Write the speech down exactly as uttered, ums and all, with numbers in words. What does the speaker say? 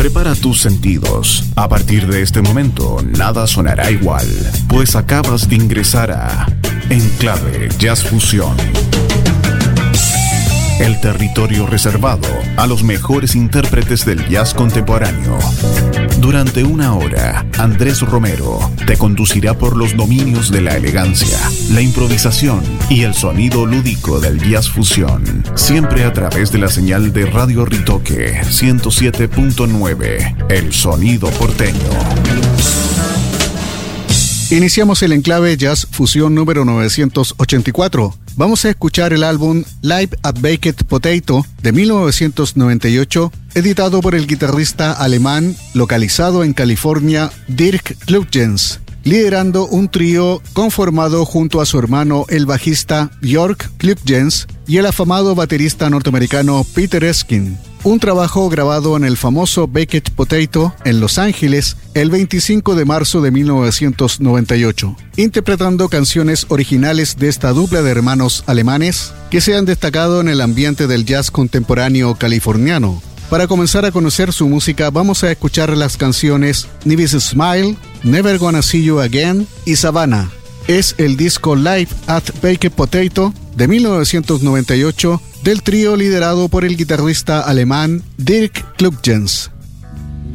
Prepara tus sentidos. A partir de este momento, nada sonará igual, pues acabas de ingresar a Enclave Jazz Fusión. El territorio reservado a los mejores intérpretes del jazz contemporáneo. Durante una hora, Andrés Romero te conducirá por los dominios de la elegancia, la improvisación y el sonido lúdico del jazz fusión. Siempre a través de la señal de Radio Ritoque ciento siete punto nueve, el sonido porteño. Iniciamos el Enclave Jazz Fusión número novecientos ochenta y cuatro. Vamos a escuchar el álbum Live at Baked Potato de mil novecientos noventa y ocho, editado por el guitarrista alemán localizado en California, Dirk Kluggens, liderando un trío conformado junto a su hermano el bajista Jörg Kluggens y el afamado baterista norteamericano Peter Eskin. Un trabajo grabado en el famoso Baked Potato en Los Ángeles el veinticinco de marzo de mil novecientos noventa y ocho, interpretando canciones originales de esta dupla de hermanos alemanes que se han destacado en el ambiente del jazz contemporáneo californiano. Para comenzar a conocer su música, vamos a escuchar las canciones Nivis Smile, Never Gonna See You Again y Savannah. Es el disco Live at Baked Potato de mil novecientos noventa y ocho del trío liderado por el guitarrista alemán Dirk Kluggens.